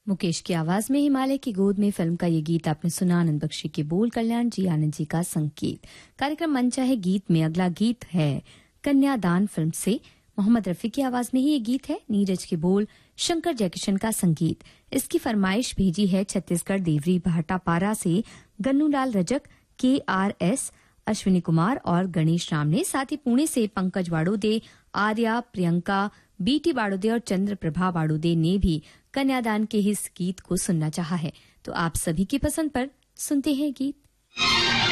मुकेश की आवाज में हिमालय की गोद में फिल्म का ये गीत आपने सुना। आनंद बख्शी के बोल, कल्याण जी आनंद जी का संगीत। कार्यक्रम मनचाहे गीत में अगला गीत है कन्यादान फिल्म से। मोहम्मद रफी की आवाज में ही ये गीत है। नीरज के बोल, शंकर जयकिशन का संगीत। इसकी फरमाइश भेजी है छत्तीसगढ़ देवरी भाटापारा से गन्नूलाल रजक, KRS, अश्विनी कुमार और गणेश राम ने। साथ ही पुणे से पंकज बाड़ोदे, आर्या, प्रियंका, BT बाड़ोदे और चंद्र प्रभा बाड़ोदे ने भी कन्यादान के इस गीत को सुनना चाहा है। तो आप सभी की पसंद पर सुनते हैं गीत।